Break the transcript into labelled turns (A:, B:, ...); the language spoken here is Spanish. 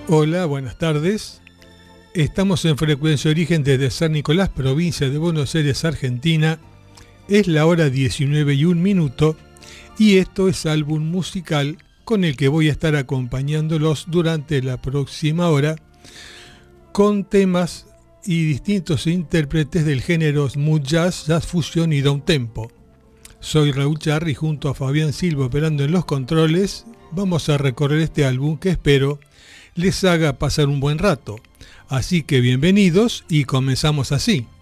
A: Hola, buenas tardes. Estamos en Frecuencia Origen desde San Nicolás, provincia de Buenos Aires, Argentina. Es la hora 19:01 y esto es Álbum Musical, con el que voy a estar acompañándolos durante la próxima hora con temas y distintos intérpretes del género smooth jazz, jazz fusión y downtempo. Soy Raúl Charri y junto a Fabián Silva operando en los controles vamos a recorrer este álbum que espero les haga pasar un buen rato. Así que bienvenidos y comenzamos así.